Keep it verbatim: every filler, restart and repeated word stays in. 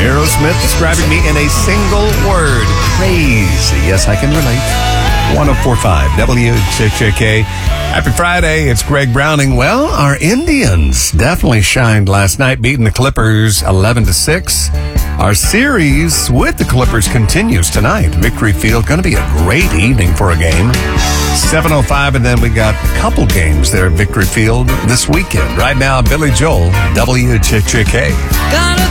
Aerosmith describing me in a single word. Crazy. Yes, I can relate. one oh four point five W J J K. Happy Friday. It's Greg Browning. Well, our Indians definitely shined last night, beating the Clippers eleven to six. Our series with the Clippers continues tonight. Victory Field, going to be a great evening for a game. seven oh five, and then we got a couple games there at Victory Field this weekend. Right now, Billy Joel, W J J K. Gotta